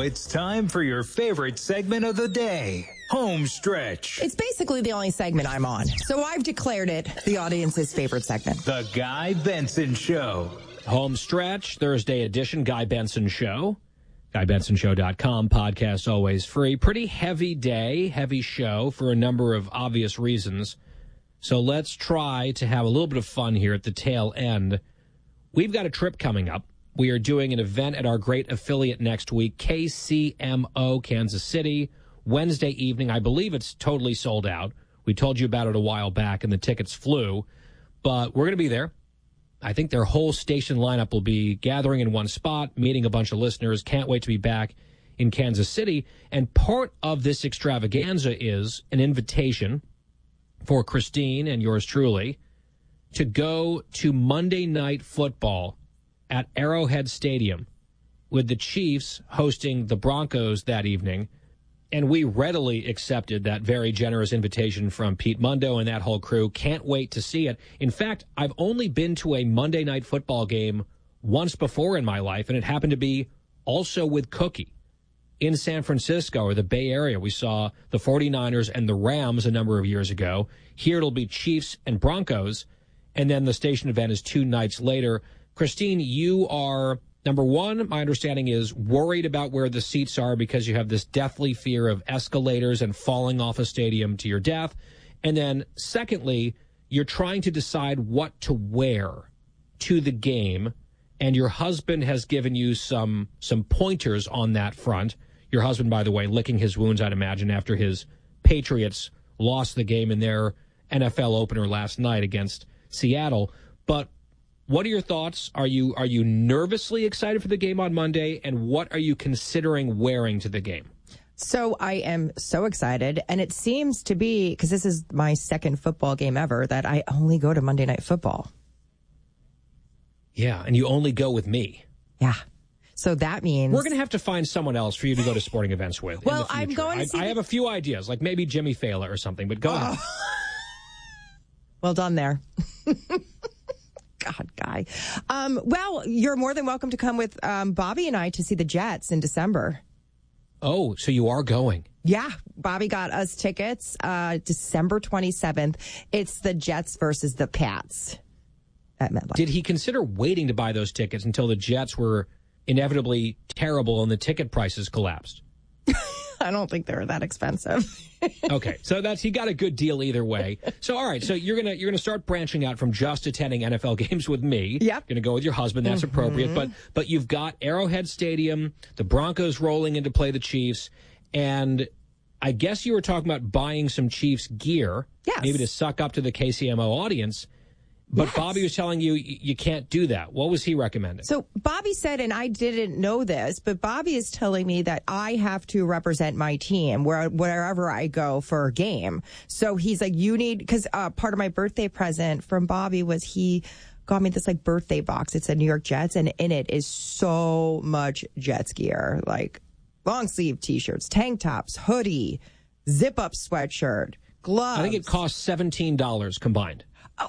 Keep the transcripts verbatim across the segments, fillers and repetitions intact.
it's time for your favorite segment of the day, Home Stretch. It's basically the only segment I'm on, so I've declared it the audience's favorite segment. The Guy Benson Show. Home Stretch, Thursday edition, Guy Benson Show. Guy Benson Show dot com, podcast always free. Pretty heavy day, heavy show for a number of obvious reasons. So let's try to have a little bit of fun here at the tail end. We've got a trip coming up. We are doing an event at our great affiliate next week, K C M O, Kansas City, Wednesday evening. I believe it's totally sold out. We told you about it a while back, and the tickets flew. But we're going to be there. I think their whole station lineup will be gathering in one spot, meeting a bunch of listeners. Can't wait to be back in Kansas City. And part of this extravaganza is an invitation for Christine and yours truly to go to Monday Night Football at Arrowhead Stadium with the Chiefs hosting the Broncos that evening. And we readily accepted that very generous invitation from Pete Mundo and that whole crew. Can't wait to see it. In fact, I've only been to a Monday Night Football game once before in my life, and it happened to be also with Cookie in San Francisco or the Bay Area. We saw the 49ers and the Rams a number of years ago. Here it'll be Chiefs and Broncos, and then the station event is two nights later. Christine, you are... Number one, my understanding is worried about where the seats are because you have this deathly fear of escalators and falling off a stadium to your death. And then secondly, you're trying to decide what to wear to the game. And your husband has given you some some pointers on that front. Your husband, by the way, licking his wounds, I'd imagine, after his Patriots lost the game in their N F L opener last night against Seattle. But what are your thoughts? Are you are you nervously excited for the game on Monday? And what are you considering wearing to the game? So I am so excited. And it seems to be, because this is my second football game ever, that I only go to Monday Night Football. Yeah, and you only go with me. Yeah. So that means... We're going to have to find someone else for you to go to sporting events with. Well, in the I'm future. going to I, see I the... have a few ideas, like maybe Jimmy Fallon or something, but go oh. ahead. Well done there. God, Guy. Um, well, you're more than welcome to come with um, Bobby and I to see the Jets in December. Oh, so you are going? Yeah. Bobby got us tickets uh, December twenty-seventh. It's the Jets versus the Pats at MetLife. Did he consider waiting to buy those tickets until the Jets were inevitably terrible and the ticket prices collapsed? I don't think they're that expensive. Okay, so that's he got a good deal either way. So all right, so you're gonna you're gonna start branching out from just attending N F L games with me. Yep. Gonna go with your husband. That's mm-hmm. appropriate. But but you've got Arrowhead Stadium, the Broncos rolling in to play the Chiefs, and I guess you were talking about buying some Chiefs gear, yes. maybe to suck up to the K C M O audience. But yes. Bobby was telling you you can't do that. What was he recommending? So Bobby said, and I didn't know this, but Bobby is telling me that I have to represent my team where wherever I go for a game. So he's like, you need, because uh, part of my birthday present from Bobby was he got me this like birthday box. It said New York Jets, and in it is so much Jets gear, like long sleeve T-shirts, tank tops, hoodie, zip up sweatshirt, gloves. I think it costs seventeen dollars combined. Oh.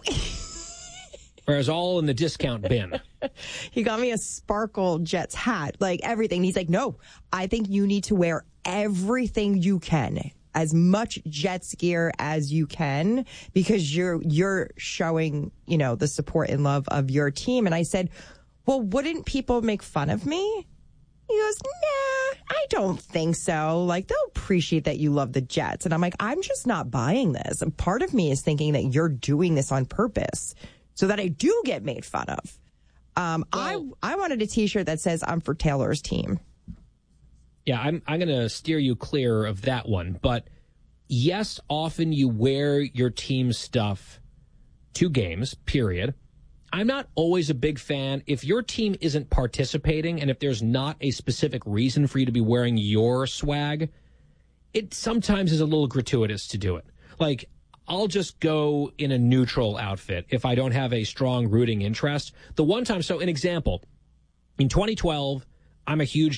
Whereas all in the discount bin. He got me a sparkle Jets hat, like everything. He's like, no, I think you need to wear everything you can, as much Jets gear as you can, because you're you're showing, you know, the support and love of your team. And I said, well, wouldn't people make fun of me? He goes, nah, I don't think so. Like, they'll appreciate that you love the Jets. And I'm like, I'm just not buying this. And part of me is thinking that you're doing this on purpose, so that I do get made fun of. Um, well, I I wanted a T-shirt that says I'm for Taylor's team. Yeah, I'm I'm going to steer you clear of that one. But yes, often you wear your team stuff to games, period. I'm not always a big fan. If your team isn't participating and if there's not a specific reason for you to be wearing your swag, it sometimes is a little gratuitous to do it. Like, I'll just go in a neutral outfit if I don't have a strong rooting interest. The one time, so an example, in twenty twelve, I'm a huge